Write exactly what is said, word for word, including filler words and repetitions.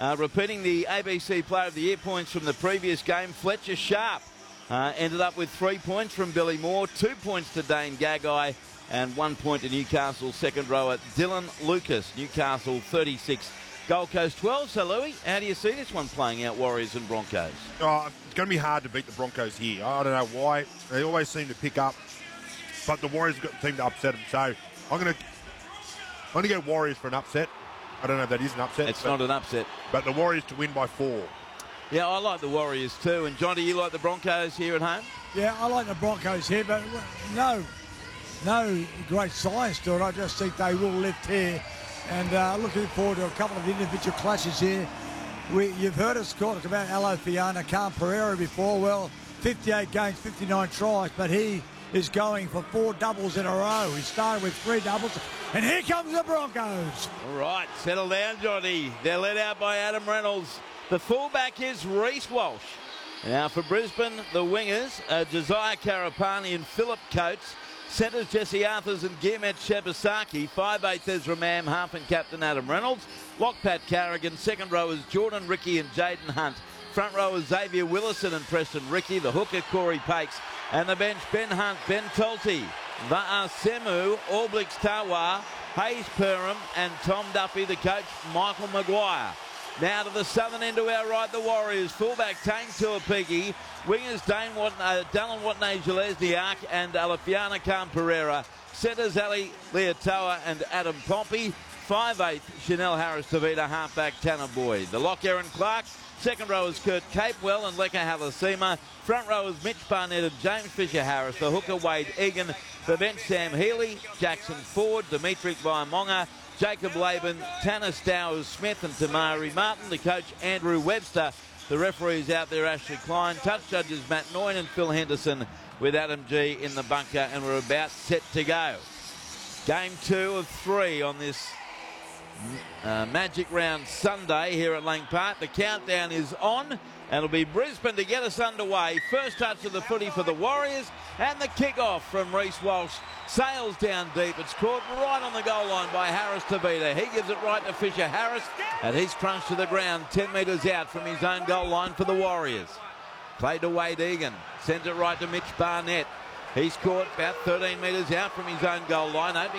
Uh, repeating the A B C Player of the Year points from the previous game, Fletcher Sharp uh, ended up with three points from Billy Moore, two points to Dane Gagai, and one point to Newcastle's second rower Dylan Lucas. Newcastle thirty-six, Gold Coast twelve. So, Louis, how do you see this one playing out, Warriors and Broncos? Oh, it's going to be hard to beat the Broncos here. I don't know why. They always seem to pick up, but the Warriors have got the team to upset them. So I'm going to, I'm going to go Warriors for an upset. I don't know if that is an upset. It's but, not an upset. But the Warriors to win by four. Yeah, I like the Warriors too. And, John, do you like the Broncos here at home? Yeah, I like the Broncos here, but no, no great science to it. I just think they will lift here. And uh, looking forward to a couple of individual clashes here. We, you've heard us talk about Alofiana Khan Pereira before. Well, fifty-eight games, fifty-nine tries, but he is going for four doubles in a row. He started with three doubles, and here comes the Broncos. All right, settle down, Johnny. They're led out by Adam Reynolds. The fullback is Reece Walsh. Now for Brisbane, the wingers are Josiah Karapani and Philip Coates. Centres Jesse Arthurs and Gearmet Shebasaki. five eighth Ezra Mam, half and captain Adam Reynolds. Lock Pat Carrigan. Second rowers Jordan Ricky and Jaden Hunt. Front rowers Xavier Willison and Preston Ricky. The hooker Corey Pakes. And the bench Ben Hunt, Ben Tolte, Va'asemu, Alblix Tawa, Hayes Perham and Tom Duffy. The coach Michael Maguire. Now to the southern end to our right, the Warriors. Fullback Tang Tuapigi. Wingers Dane Wat- uh, Dallin Watney-Jelesniak and Alofiana Khan Pereira. Centres Ali Leotoa and Adam Pompey. five eighth Chanel Harris-Tavita, halfback Tanner Boyd. The lock Aaron Clark. Second rowers Kurt Capewell and Leka Halasima. Front rowers Mitch Barnett and James Fisher-Harris. The hooker Wade Egan. The bench Sam Healy, Jackson Ford, Dimitri Vaimonga, Jacob Laban, Tanner Stowers-Smith and Tamari Martin. The coach Andrew Webster. The referees out there Ashley Klein. Touch judges Matt Noyne and Phil Henderson with Adam G in the bunker, and we're about set to go. Game two of three on this uh, Magic Round Sunday here at Lang Park. The countdown is on, and it'll be Brisbane to get us underway. First touch of the footy for the Warriors, and the kick-off from Reece Walsh. Sails down deep. It's caught right on the goal line by Harris-Tavita. He gives it right to Fisher-Harris, and he's crunched to the ground ten metres out from his own goal line for the Warriors. Played to Wade Egan. Sends it right to Mitch Barnett. He's caught about thirteen metres out from his own goal line. Opening